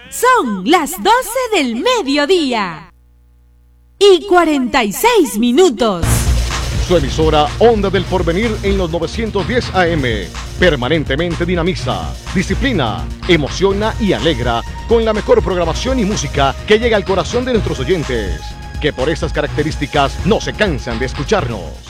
Son las 12 del mediodía y 46 minutos. Su emisora Onda del Porvenir en los 910 AM. Permanentemente dinamiza, disciplina, emociona y alegra con la mejor programación y música que llega al corazón de nuestros oyentes, que por estas características no se cansan de escucharnos.